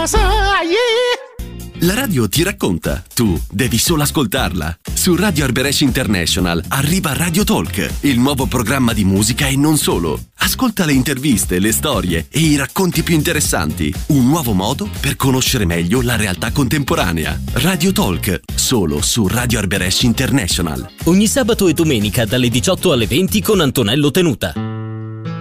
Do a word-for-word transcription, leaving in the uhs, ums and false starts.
sai. La radio ti racconta, tu devi solo ascoltarla. Su Radio Arberesh International arriva Radio Talk, il nuovo programma di musica e non solo. Ascolta le interviste, le storie e i racconti più interessanti. Un nuovo modo per conoscere meglio la realtà contemporanea. Radio Talk, solo su Radio Arberesh International. Ogni sabato e domenica dalle diciotto alle venti con Antonello Tenuta.